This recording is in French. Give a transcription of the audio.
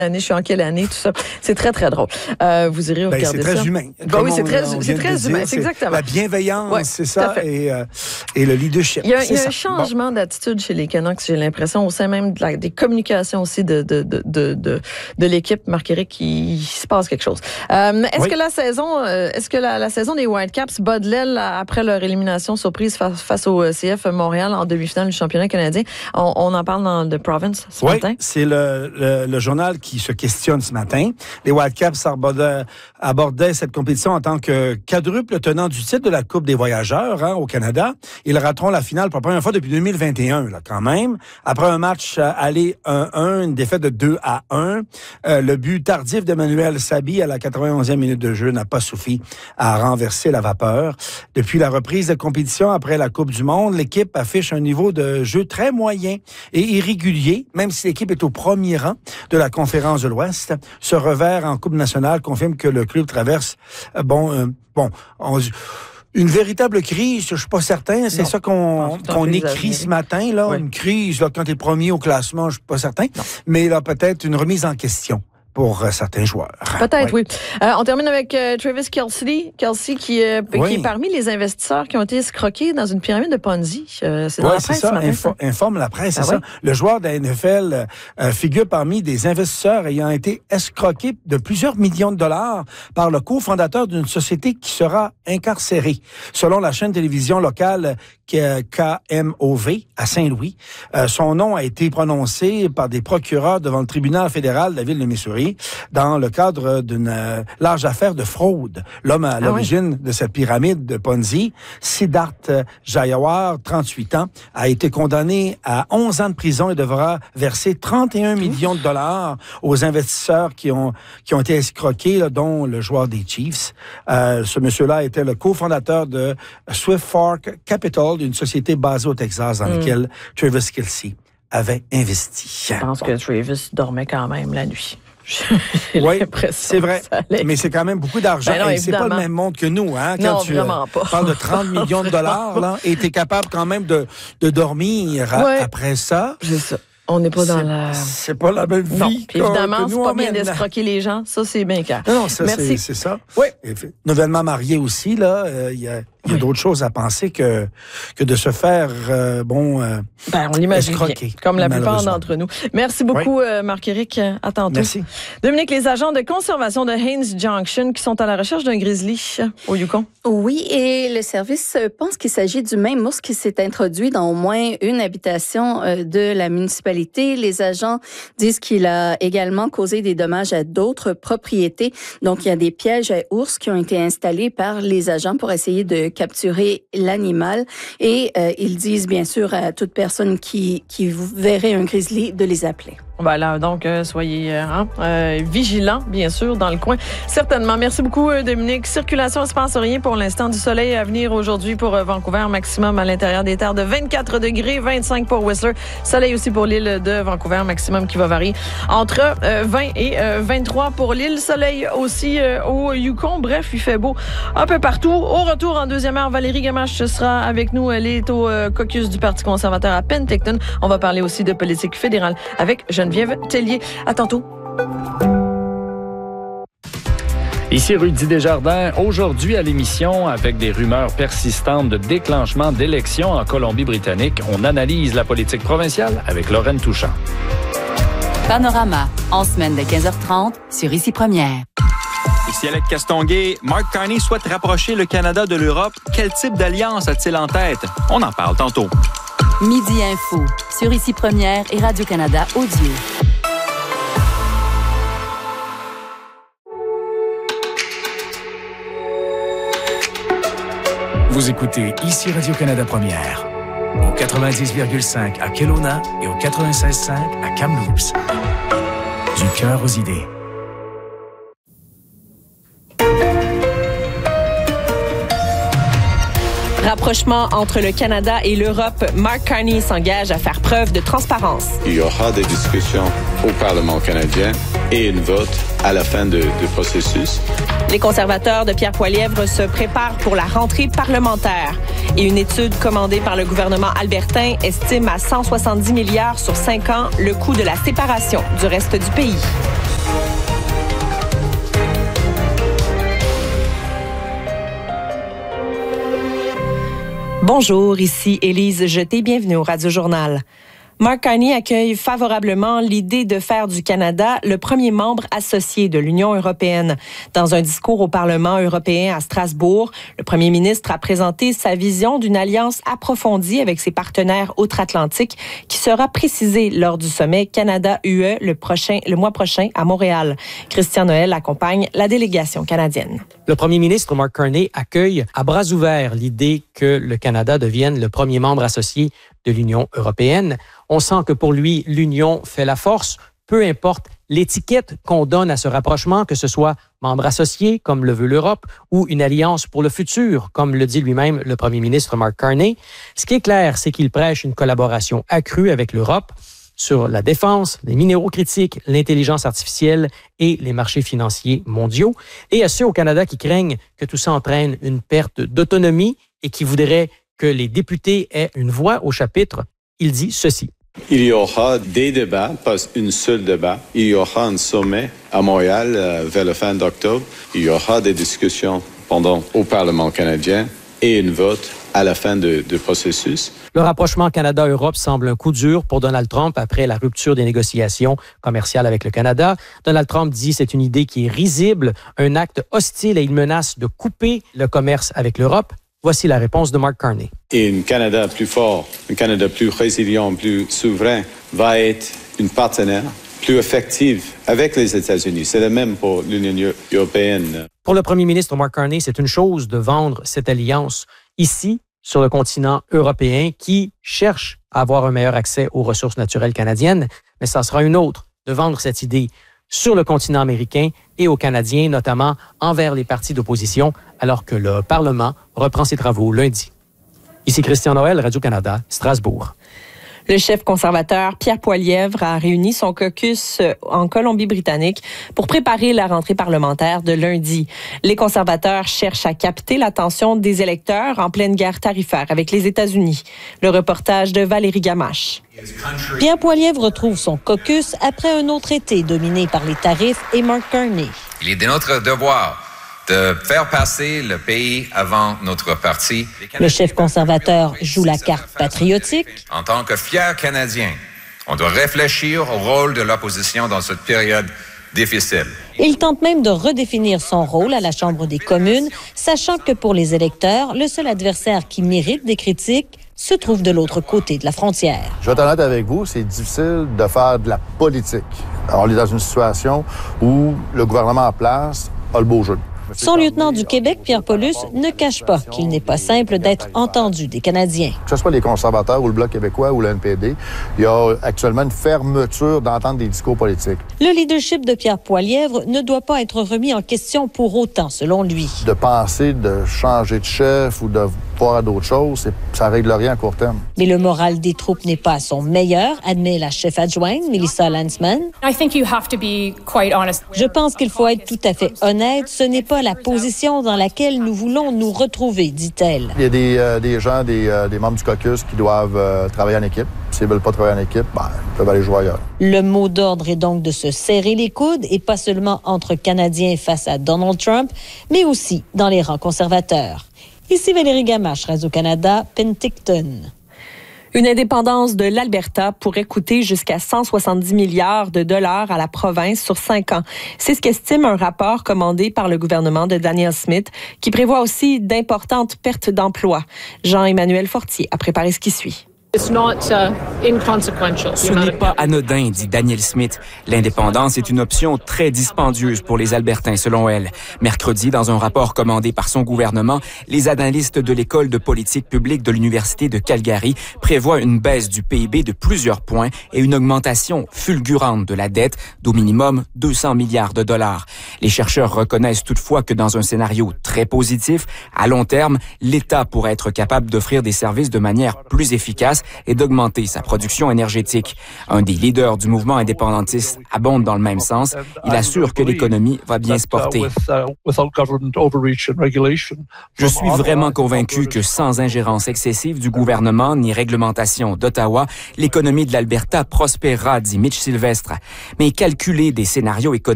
année, je suis en quelle année, tout ça. C'est très, très drôle. Vous irez regarder ça. C'est très humain. Oui, c'est très humain, c'est exactement. La bienveillance, c'est ça, et le leadership. Il y a un changement d'attitude chez les Canucks, j'ai l'impression, au sein même des communications aussi de l'équipe. Marc-Éric, il se passe quelque chose. Est-ce que la saison des Whitecaps bat de l'aile après leur élimination surprise face au CF Montréal en demi-finale du championnat canadien? On en parle dans The Province ce matin. Oui, c'est le journal qui se questionne ce matin. Les Whitecaps abordaient cette compétition en tant que quadruple tenant du titre de la Coupe des voyageurs au Canada. Ils rateront la finale pour la première fois depuis 2021, là, quand même. Après un match aller 1-1, une défaite de 2-1. Le but tardif d'Emmanuel Sabi à la 91e minute de jeu n'a pas suffi à renverser la vapeur. Depuis la reprise de compétition après la Coupe du Monde, l'équipe affiche un niveau de jeu très moyen et irrégulier, même si l'équipe est au premier rang de la conférence de l'Ouest. Ce revers en Coupe nationale confirme que le club traverse une véritable crise, je suis pas certain. C'est ça qu'on écrit ce matin, là. Oui. Une crise, là, quand t'es premier au classement, je suis pas certain. Non. Mais là, peut-être une remise en question pour certains joueurs. Peut-être, oui. On termine avec Travis Kelce qui est parmi les investisseurs qui ont été escroqués dans une pyramide de Ponzi. C'est dans la presse ce matin. Informe la presse, c'est ça. Le joueur de la NFL figure parmi des investisseurs ayant été escroqués de plusieurs millions de dollars par le cofondateur d'une société qui sera incarcérée. Selon la chaîne de télévision locale KMOV à Saint-Louis, son nom a été prononcé par des procureurs devant le tribunal fédéral de la ville de Missouri dans le cadre d'une large affaire de fraude. L'homme à l'origine de cette pyramide de Ponzi, Siddharth Jayawar, 38 ans, a été condamné à 11 ans de prison et devra verser 31 millions de dollars aux investisseurs qui ont été escroqués, là, dont le joueur des Chiefs. Ce monsieur-là était le cofondateur de Swift Fork Capital, une société basée au Texas dans laquelle Travis Kelce avait investi. Je pense que Travis dormait quand même la nuit. Oui, c'est vrai. Mais c'est quand même beaucoup d'argent. Et c'est pas le même monde que nous, hein? Quand tu parles de 30 millions de dollars, là, et t'es capable quand même de dormir après ça. C'est ça. On n'est pas dans la... C'est pas la même vie. Non. Puis évidemment, c'est pas bien d'escroquer les gens. Ça, c'est bien clair. Non, ça, c'est ça. Oui. Et nouvellement marié aussi, là, il y a d'autres choses à penser que de se faire, on l'imagine bien, comme la plupart d'entre nous. Merci beaucoup, Marc-Éric. À tantôt. Merci. Dominique, les agents de conservation de Haynes Junction qui sont à la recherche d'un grizzly au Yukon. Oui, et le service pense qu'il s'agit du même ours qui s'est introduit dans au moins une habitation de la municipalité. Les agents disent qu'il a également causé des dommages à d'autres propriétés. Donc, il y a des pièges à ours qui ont été installés par les agents pour essayer de capturer l'animal. Et ils disent, bien sûr, à toute personne qui verrait un grizzly de les appeler. Voilà, donc soyez vigilants, bien sûr, dans le coin. Certainement. Merci beaucoup, Dominique. Circulation, il ne se passe rien pour l'instant. Du soleil à venir aujourd'hui pour Vancouver, maximum à l'intérieur des terres de 24 degrés, 25 pour Whistler. Soleil aussi pour l'île de Vancouver, maximum qui va varier entre 20 et 23 pour l'île. Soleil aussi au Yukon. Bref, il fait beau un peu partout. Au retour en deuxième heure, Valérie Gamache sera avec nous. Elle est au caucus du Parti conservateur à Penticton. On va parler aussi de politique fédérale avec Geneviève Tellier. À tantôt. Ici Rudy Desjardins, aujourd'hui à l'émission, avec des rumeurs persistantes de déclenchement d'élections en Colombie-Britannique, on analyse la politique provinciale avec Lorraine Touchant. Panorama, en semaine de 15h30 sur Ici Première. Ici Alec Castonguay, Mark Carney souhaite rapprocher le Canada de l'Europe. Quel type d'alliance a-t-il en tête? On en parle tantôt. Midi Info, sur Ici Première et Radio-Canada Audio. Vous écoutez Ici Radio-Canada Première, au 90,5 à Kelowna et au 96,5 à Kamloops. Du cœur aux idées. Rapprochement entre le Canada et l'Europe, Mark Carney s'engage à faire preuve de transparence. Il y aura des discussions au Parlement canadien et une vote à la fin du processus. Les conservateurs de Pierre Poilievre se préparent pour la rentrée parlementaire. Et une étude commandée par le gouvernement albertain estime à 170 milliards sur 5 ans le coût de la séparation du reste du pays. Bonjour, ici Élise Jeté, bienvenue au Radio Journal. Mark Carney accueille favorablement l'idée de faire du Canada le premier membre associé de l'Union européenne. Dans un discours au Parlement européen à Strasbourg, le premier ministre a présenté sa vision d'une alliance approfondie avec ses partenaires outre-Atlantique qui sera précisée lors du sommet Canada-UE le mois prochain à Montréal. Christian Noël accompagne la délégation canadienne. Le premier ministre Mark Carney accueille à bras ouverts l'idée que le Canada devienne le premier membre associé de l'Union européenne. On sent que pour lui, l'Union fait la force, peu importe l'étiquette qu'on donne à ce rapprochement, que ce soit membre associé, comme le veut l'Europe, ou une alliance pour le futur, comme le dit lui-même le premier ministre Mark Carney. Ce qui est clair, c'est qu'il prêche une collaboration accrue avec l'Europe sur la défense, les minéraux critiques, l'intelligence artificielle et les marchés financiers mondiaux. Et à ceux au Canada qui craignent que tout ça entraîne une perte d'autonomie et qui voudraient que les députés aient une voix au chapitre, il dit ceci. Il y aura des débats, pas un seul débat. Il y aura un sommet à Montréal vers la fin d'octobre. Il y aura des discussions au Parlement canadien et une vote à la fin du processus. Le rapprochement Canada-Europe semble un coup dur pour Donald Trump après la rupture des négociations commerciales avec le Canada. Donald Trump dit que c'est une idée qui est risible, un acte hostile et il menace de couper le commerce avec l'Europe. Voici la réponse de Mark Carney. Et un Canada plus fort, un Canada plus résilient, plus souverain, va être un partenaire plus effectif avec les États-Unis. C'est le même pour l'Union européenne. Pour le premier ministre Mark Carney, c'est une chose de vendre cette alliance ici, sur le continent européen, qui cherche à avoir un meilleur accès aux ressources naturelles canadiennes, mais ça sera une autre de vendre cette idée sur le continent américain et aux Canadiens, notamment envers les partis d'opposition, alors que le Parlement reprend ses travaux lundi. Ici Christian Noël, Radio-Canada, Strasbourg. Le chef conservateur Pierre Poilievre a réuni son caucus en Colombie-Britannique pour préparer la rentrée parlementaire de lundi. Les conservateurs cherchent à capter l'attention des électeurs en pleine guerre tarifaire avec les États-Unis. Le reportage de Valérie Gamache. Pierre Poilievre retrouve son caucus après un autre été dominé par les tarifs et Mark Carney. Il est de notre devoir de faire passer le pays avant notre parti. Le chef conservateur joue la carte patriotique. En tant que fiers Canadiens, on doit réfléchir au rôle de l'opposition dans cette période difficile. Il tente même de redéfinir son rôle à la Chambre des communes, sachant que pour les électeurs, le seul adversaire qui mérite des critiques se trouve de l'autre côté de la frontière. Je vais être honnête avec vous, c'est difficile de faire de la politique. Alors, on est dans une situation où le gouvernement en place a le beau jeu. Son lieutenant du Québec, Pierre Paulus, ne cache pas qu'il n'est pas simple d'être entendu des Canadiens. Que ce soit les conservateurs ou le Bloc québécois ou le NPD, il y a actuellement une fermeture d'entendre des discours politiques. Le leadership de Pierre Poilievre ne doit pas être remis en question pour autant, selon lui. De penser de changer de chef ou de voir à d'autres choses, ça ne règle rien à court terme. Mais le moral des troupes n'est pas à son meilleur, admet la chef adjointe, Melissa Landsman. Je pense qu'il faut être tout à fait honnête. Ce n'est pas la position dans laquelle nous voulons nous retrouver, dit-elle. Il y a des gens, des membres du caucus qui doivent travailler en équipe. S'ils ne veulent pas travailler en équipe, ils peuvent aller jouer ailleurs. Le mot d'ordre est donc de se serrer les coudes, et pas seulement entre Canadiens face à Donald Trump, mais aussi dans les rangs conservateurs. Ici Valérie Gamache, Radio-Canada, Penticton. Une indépendance de l'Alberta pourrait coûter jusqu'à 170 milliards de dollars à la province sur 5 ans. C'est ce qu'estime un rapport commandé par le gouvernement de Danielle Smith, qui prévoit aussi d'importantes pertes d'emplois. Jean-Emmanuel Fortier a préparé ce qui suit. Ce n'est pas anodin, dit Danielle Smith. L'indépendance est une option très dispendieuse pour les Albertains, selon elle. Mercredi, dans un rapport commandé par son gouvernement, les analystes de l'École de politique publique de l'Université de Calgary prévoient une baisse du PIB de plusieurs points et une augmentation fulgurante de la dette d'au minimum 200 milliards de dollars. Les chercheurs reconnaissent toutefois que dans un scénario très positif, à long terme, l'État pourrait être capable d'offrir des services de manière plus efficace et d'augmenter sa production énergétique. Un des leaders du mouvement indépendantiste abonde dans le même sens. Il assure que l'économie va bien se porter. Je suis vraiment convaincu que sans ingérence excessive du gouvernement ni réglementation d'Ottawa, l'économie de l'Alberta prospérera, dit Mitch Sylvestre. Mais calculer des scénarios économiques